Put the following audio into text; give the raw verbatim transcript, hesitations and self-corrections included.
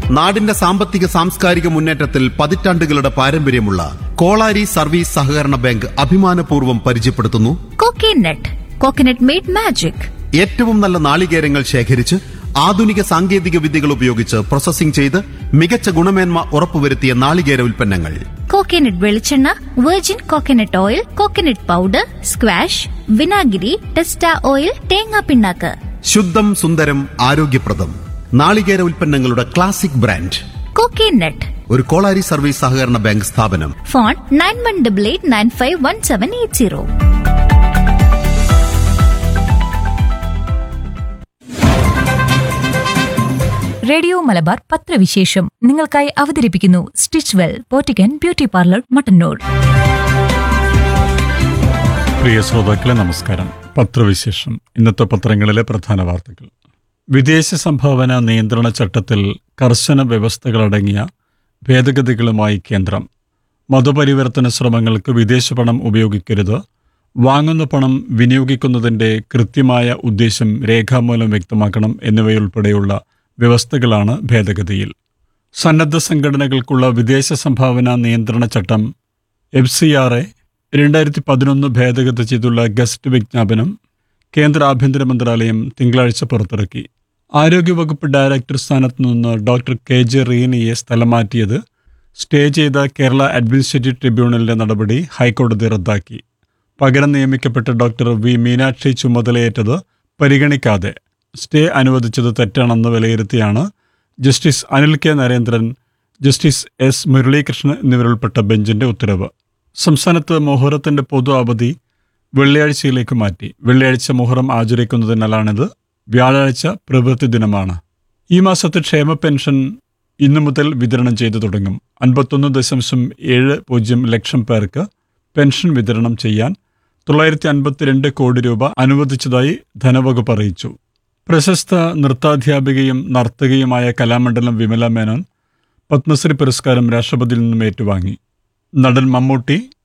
നാടിന്റെ സാമ്പത്തിക സാംസ്കാരിക മുന്നേറ്റത്തിൽ പതിറ്റാണ്ടുകളുടെ പാരമ്പര്യമുള്ള കോളാരി സർവീസ് സഹകരണ ബാങ്ക് അഭിമാനപൂർവ്വം പരിചയപ്പെടുത്തുന്നു കോക്കനട്ട്. Coconut made magic. ഏറ്റവും നല്ല നാളികേരങ്ങൾ ശേഖരിച്ച് ആധുനിക സാങ്കേതിക വിദ്യകൾ ഉപയോഗിച്ച് പ്രോസസ്സിംഗ് ചെയ്ത് മികച്ച ഗുണമേന്മ ഉറപ്പുവരുത്തിയ നാളികേര ഉൽപ്പന്നങ്ങൾ. കോക്കനട്ട് വെളിച്ചെണ്ണ, virgin coconut oil, coconut powder, squash, വിനാഗിരി, ടെസ്റ്റ ഓയിൽ, തേങ്ങാ പിണ്ണാക്ക്. ശുദ്ധം സുന്ദരം ആരോഗ്യപ്രദം നാളികേര ഉൽപ്പന്നങ്ങളുടെ ക്ലാസിക് ബ്രാൻഡ് കോക്കനട്ട്. ഒരു കോളാരി സർവീസ് സഹകരണ ബാങ്ക് സ്ഥാപനം. Phone nine one double eight nine five one seven eight zero. Radio Malabar പത്രവിശേഷം നിങ്ങൾക്കായി അവതരിപ്പിക്കുന്നു stitch well പോറ്റിക്കൻ beauty parlour Mattannur. പ്രിയ ശ്രോതാക്കളെ നമസ്കാരം. പത്രവിശേഷം. ഇന്നത്തെ പത്രങ്ങളിലെ പ്രധാന വാർത്തകൾ. വിദേശ സംഭാവന നിയന്ത്രണ ചട്ടത്തിൽ കർശന വ്യവസ്ഥകളടങ്ങിയ ഭേദഗതികളുമായി കേന്ദ്രം. മതപരിവർത്തന ശ്രമങ്ങൾക്ക് വിദേശ പണം ഉപയോഗിക്കരുത്. വാങ്ങുന്ന പണം വിനിയോഗിക്കുന്നതിൻ്റെ കൃത്യമായ ഉദ്ദേശം രേഖാമൂലം വ്യക്തമാക്കണം എന്നിവയുൾപ്പെടെയുള്ള വ്യവസ്ഥകളാണ് ഭേദഗതിയിൽ. സന്നദ്ധ സംഘടനകൾക്കുള്ള വിദേശ സംഭാവന നിയന്ത്രണ ചട്ടം എഫ് സി ആർ എ രണ്ടായിരത്തി പതിനൊന്ന് ഭേദഗതി ചെയ്തുള്ള ഗസറ്റ് വിജ്ഞാപനം കേന്ദ്ര ആഭ്യന്തര മന്ത്രാലയം തിങ്കളാഴ്ച പുറത്തിറക്കി. ആരോഗ്യവകുപ്പ് ഡയറക്ടർ സ്ഥാനത്ത് നിന്ന് ഡോക്ടർ കെ ജെ റീനിയെ സ്ഥലം മാറ്റിയത് സ്റ്റേ ചെയ്ത കേരള അഡ്മിനിസ്ട്രേറ്റീവ് ട്രിബ്യൂണലിന്റെ നടപടി ഹൈക്കോടതി റദ്ദാക്കി. പകരം നിയമിക്കപ്പെട്ട ഡോക്ടർ വി മീനാക്ഷി ചുമതലയേറ്റത് പരിഗണിക്കാതെ സ്റ്റേ അനുവദിച്ചത് തെറ്റാണെന്ന് വിലയിരുത്തിയാണ് justice Anil K Narendran, justice S Muralikrishnan എന്നിവരുൾപ്പെട്ട ബെഞ്ചിന്റെ ഉത്തരവ്. സംസ്ഥാനത്ത് മുഹറത്തിന്റെ പൊതു അവധി വെള്ളിയാഴ്ചയിലേക്ക് മാറ്റി. വെള്ളിയാഴ്ച മുഹറം ആചരിക്കുന്നതിനാലാണിത്. വ്യാഴാഴ്ച പ്രവൃത്തി ദിനമാണ്. ഈ മാസത്തെ ക്ഷേമ പെൻഷൻ ഇന്നു മുതൽ വിതരണം ചെയ്തു തുടങ്ങും. അൻപത്തൊന്ന് ദശാംശം ഏഴ് പൂജ്യം ലക്ഷം പേർക്ക് പെൻഷൻ വിതരണം ചെയ്യാൻ തൊള്ളായിരത്തി അൻപത്തിരണ്ട് കോടി രൂപ അനുവദിച്ചതായി ധനവകുപ്പ് അറിയിച്ചു. പ്രശസ്ത നൃത്താധ്യാപികയും നർത്തകിയുമായ കലാമണ്ഡലം വിമല മേനോൻ പത്മശ്രീ പുരസ്കാരം രാഷ്ട്രപതിയിൽ നിന്നും ഏറ്റുവാങ്ങി. നടൻ മമ്മൂട്ടി,